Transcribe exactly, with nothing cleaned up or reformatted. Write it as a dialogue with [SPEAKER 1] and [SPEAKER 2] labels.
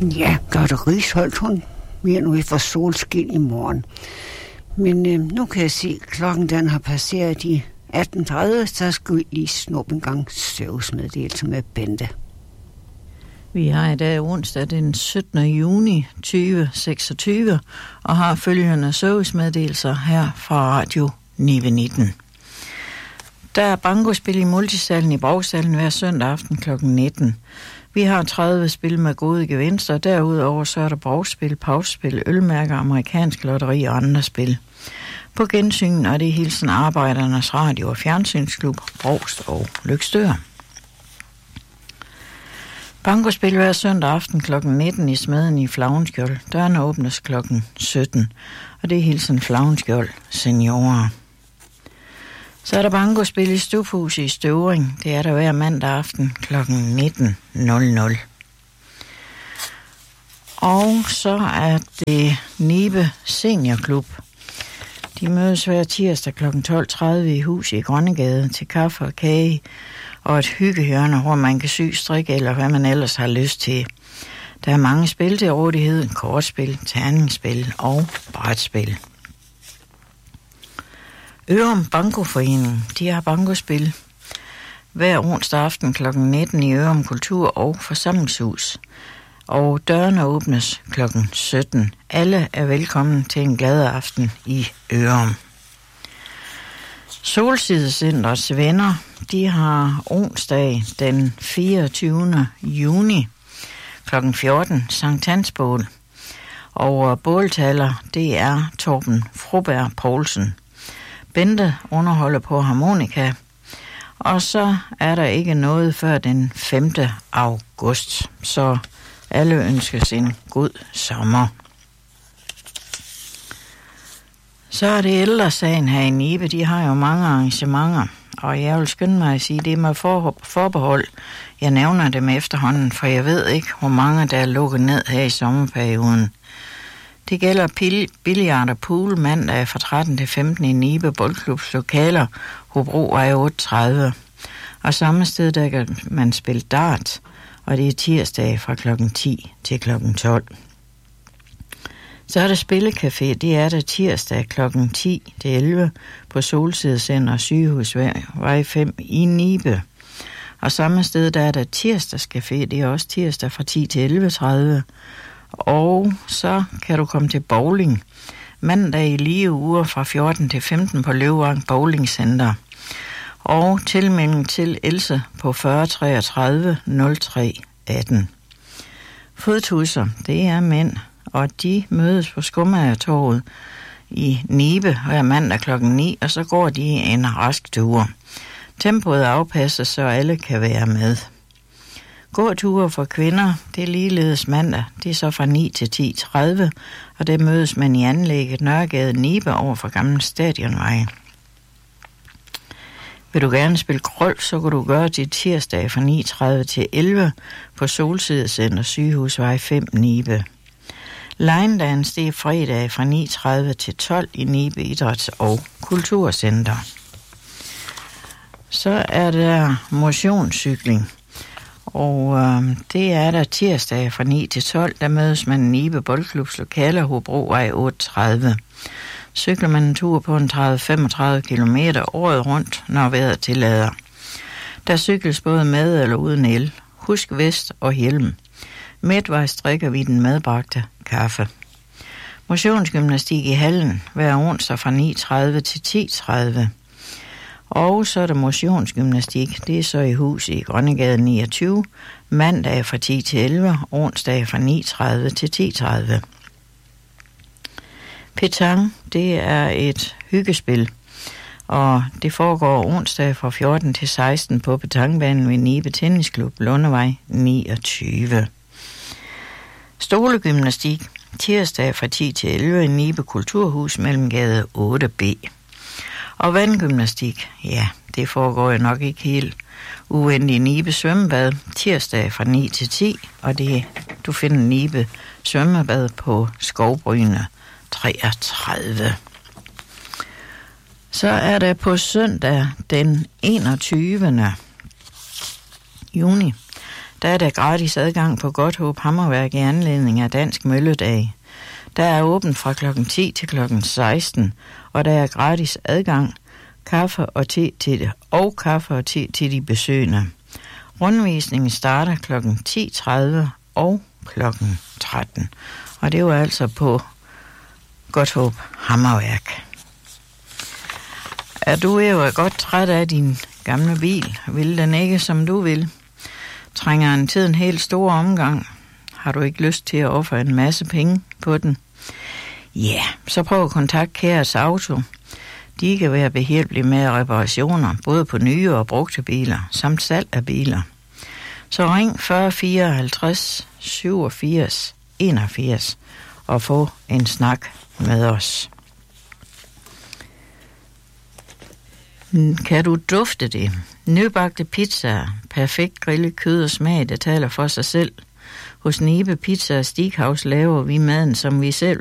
[SPEAKER 1] Ja, Lotte Risholt, hun vil nu fra solskin i morgen. Men øh, nu kan jeg se, at klokken den har passeret i atten tredive, så skal vi lige snuppe en gang servicemeddelelse med Bente.
[SPEAKER 2] Vi har i dag onsdag den syttende juni tyve seksogtyve og har følgende servicemeddelelser her fra Radio ni nitten. Der er bankospil i multisalen i Brogsalen hver søndag aften klokken nitten. Vi har tredive spil med gode gevinster, derudover så er der brugspil, pausespil, ølmærker, amerikansk lotteri og andre spil. På gensyn er det hilsen Arbejdernes Radio- og Fjernsynsklub, Brovst og Løgstør. Bankospil hver søndag aften klokken nitten i Smeden i Flavnskjold. Dørene åbnes klokken sytten, og det er hilsen Flavnskjold seniorer. Så er der bankospil i Stufhuset i Støvring. Det er der hver mandag aften klokken nitten nul nul. Og så er det Nibe Seniorklub. De mødes hver tirsdag klokken tolv tredive i huset i Grønnegade til kaffe og kage og et hyggehjørne, hvor man kan sy, strikke eller hvad man ellers har lyst til. Der er mange spil til rådighed, kortspil, terningsspil og brætspil. Ørum Bankoforening, de har bankospil hver onsdag aften klokken nitten i Ørum Kultur- og Forsamlingshus. Og dørene åbnes klokken sytten. Alle er velkommen til en glad aften i Ørum. Solsidecentrets venner, de har onsdag den fireogtyvende juni klokken fjorten Sankt Hans bål. Og båltaler, det er Torben Froberg Poulsen. Bente underholder på harmonika, og så er der ikke noget før den femte august, så alle ønskes en god sommer. Så er det ældresagen her i Nibe, de har jo mange arrangementer, og jeg vil skynde mig at sige, det er med forbehold. Jeg nævner dem efterhånden, for jeg ved ikke, hvor mange der er lukket ned her i sommerperioden. Det gælder pil, billiard og pool mandag fra tretten til femten i Nibe Boldklubs lokaler, Hobrovej otteogtredive. Og samme sted, der kan man spille dart, og det er tirsdag fra klokken ti til klokken tolv. Så er der spillecafé, det er der tirsdag klokken ti til elleve på Solsidecenter Sygehusvej fem i Nibe. Og samme sted, der er der tirsdagscafé, det er også tirsdag fra ti til elleve tredive. Og så kan du komme til bowling mandag i lige uger fra fjorten til femten på Løvvang Bowling Center. Og tilmelding til Else på fyrre treogtredive nul tre atten. Fodtusser, det er mænd, og de mødes på Skummagertorvet i Nibe hver mandag klokken ni, og så går de en rask tur. Tempoet afpasses, så alle kan være med. Gåture for kvinder, det er ligeledes mandag, det er så fra ni til ti tredive, og det mødes man i anlægget Nørregade Nibe over for Gamle Stadionvej. Vil du gerne spille golf, så kan du gøre det tirsdag fra ni tredive til elleve på Solsidecenter Sygehusvej fem Nibe. Line dance, det er fredag fra ni tredive til tolv i Nibe Idræts- og Kulturcenter. Så er der motionscykling. Og øh, det er der tirsdag fra ni til tolv, der mødes man i Nibe Boldklubs lokaler, Hobrovej otteogtredive. Cykler man en tur på en tredive til femogtredive kilometer året rundt, når vejret tillader. Der cykles både med eller uden el. Husk vest og hjelm. Midtvejs drikker vi den medbragte kaffe. Motionsgymnastik i hallen hver onsdag fra ni tredive til ti tredive. Og så er der motionsgymnastik, det er så i hus i Grønnegade niogtyve, mandag fra ti til elleve, onsdag fra ni tredive til ti tredive. Petang, det er et hyggespil, og det foregår onsdag fra fjorten til seksten på petangbanen ved Nibe Tennisklub, Lundevej niogtyve. Stolegymnastik, tirsdag fra ti til elleve i Nibe Kulturhus mellem gade otte B. Og vandgymnastik, ja, det foregår jo nok ikke helt uvendigt i Nibe Svømmebad, tirsdag fra ni til ti, og det du finder Nibe Svømmebad på Skovbryne treogtredive. Så er der på søndag den enogtyvende juni, der er der gratis adgang på Godthåb Hammerværk i anledning af Dansk Mølledag. Der er åbent fra klokken ti til klokken seksten, og der er gratis adgang, kaffe og te til det, og kaffe og te til de besøgende. Rundvisningen starter klokken ti tredive og klokken tretten, og det var altså på Godthåb Hammerværk. Er du jo godt træt af din gamle bil? Vil den ikke, som du vil? Trænger den til en helt stor omgang? Har du ikke lyst til at ofre en masse penge på den? Ja, yeah, så prøv at kontakte Kæres Auto. De kan være behjælpelige med reparationer, både på nye og brugte biler, samt salg af biler. Så ring fyrre fireoghalvtreds syvogfirs enogfirs og få en snak med os. Kan du dufte det? Nybagte pizzaer, perfekt grillet kød og smag, det taler for sig selv. Hos Nibe Pizza og Steakhouse laver vi maden, som vi selv